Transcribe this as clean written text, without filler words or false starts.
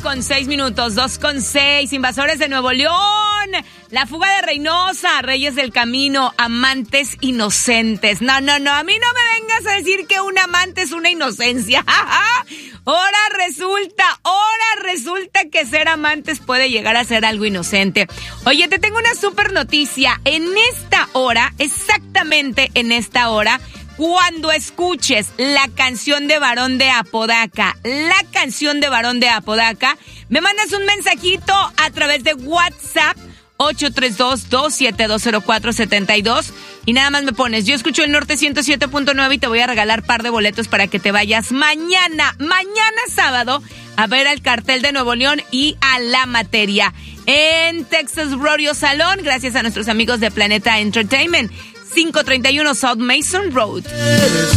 2:06, 2:06. Invasores de Nuevo León. La fuga de Reynosa, Reyes del Camino, amantes inocentes. No, a mí no me vengas a decir que un amante es una inocencia. Ahora resulta que ser amantes puede llegar a ser algo inocente. Oye, te tengo una súper noticia. En esta hora, exactamente en esta hora, cuando escuches la canción de Barón de Apodaca, me mandas un mensajito a través de WhatsApp 832-2720472 y nada más me pones, yo escucho el Norte 107.9 y te voy a regalar par de boletos para que te vayas mañana sábado a ver al Cartel de Nuevo León y a La Materia en Texas Rodeo Salón, gracias a nuestros amigos de Planeta Entertainment, 531 South Mason Road. Eres